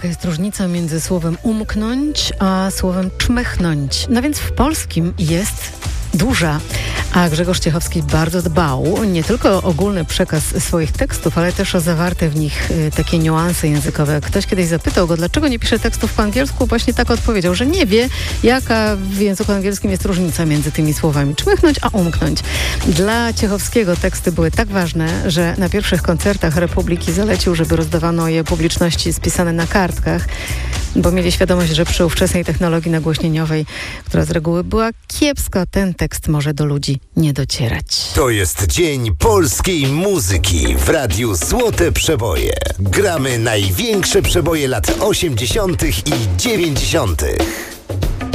jaka jest różnica między słowem umknąć, a słowem czmychnąć. No więc w polskim jest duża, a Grzegorz Ciechowski bardzo dbał nie tylko o ogólny przekaz swoich tekstów, ale też o zawarte w nich takie niuanse językowe. Ktoś kiedyś zapytał go, dlaczego nie pisze tekstów po angielsku, właśnie tak odpowiedział, że nie wie, jaka w języku angielskim jest różnica między tymi słowami czmychnąć, a umknąć. Dla Ciechowskiego teksty były tak ważne, że na pierwszych koncertach Republiki zalecił, żeby rozdawano je publiczności spisane na kartkach, bo mieli świadomość, że przy ówczesnej technologii nagłośnieniowej, która z reguły była kiepska, ten tekst może do ludzi nie docierać. To jest Dzień Polskiej Muzyki w Radiu Złote Przeboje. Gramy największe przeboje lat 80. i 90.